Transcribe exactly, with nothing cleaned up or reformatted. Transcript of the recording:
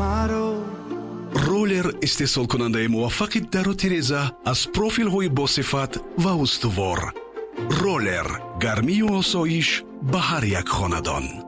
مرا. رولر استحصال کننده موفق در و تیرزه از پروفیل های با صفت و استوار. رولر، گرمی و آسایش به هر یک خاندان.